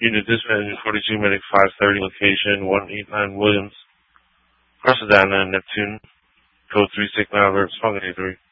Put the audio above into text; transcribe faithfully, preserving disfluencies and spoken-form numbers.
Unit dispatch forty-two Medic five thirty, location one eighty-nine Williams, Pasadena, Neptune, code three six nine, alert, responding eight three.